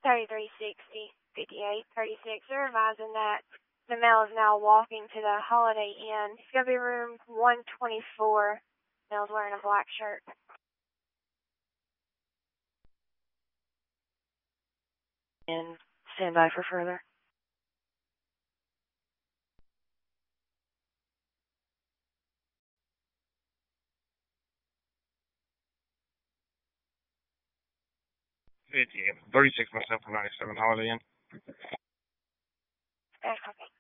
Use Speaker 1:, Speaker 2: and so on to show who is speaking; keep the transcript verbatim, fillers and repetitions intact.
Speaker 1: thirty-three sixty, fifty-eight thirty-six. They're advising that the male is now walking to the Holiday Inn. It's going to be room one twenty-four. Male's wearing a black shirt. And stand by for further.
Speaker 2: fifty, thirty-six myself from ninety-seven Holiday Inn.
Speaker 1: Okay.